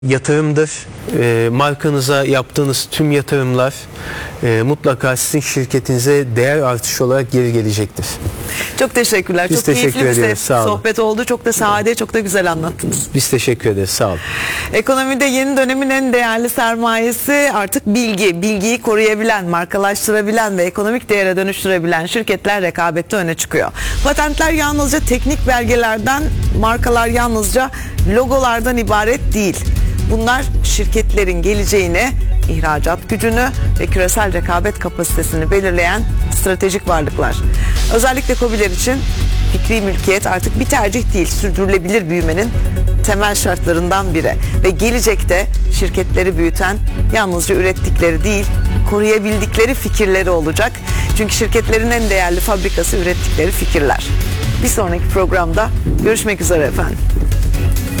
Yatırımdır. Markanıza yaptığınız tüm yatırımlar mutlaka sizin şirketinize değer artışı olarak geri gelecektir. Çok teşekkürler. Biz çok teşekkür keyifli bir ederiz. Sağ olun. sohbet oldu. Çok da sade, çok da güzel anlattınız. Biz teşekkür ederiz. Sağ olun. Ekonomide yeni dönemin en değerli sermayesi artık bilgi. Bilgiyi koruyabilen, markalaştırabilen ve ekonomik değere dönüştürebilen şirketler rekabette öne çıkıyor. Patentler yalnızca teknik belgelerden, markalar yalnızca logolardan ibaret değil. Bunlar şirketlerin geleceğini, ihracat gücünü ve küresel rekabet kapasitesini belirleyen stratejik varlıklar. Özellikle KOBİ'ler için fikri mülkiyet artık bir tercih değil, sürdürülebilir büyümenin temel şartlarından biri. Ve gelecekte şirketleri büyüten yalnızca ürettikleri değil, koruyabildikleri fikirleri olacak. Çünkü şirketlerin en değerli fabrikası ürettikleri fikirler. Bir sonraki programda görüşmek üzere efendim.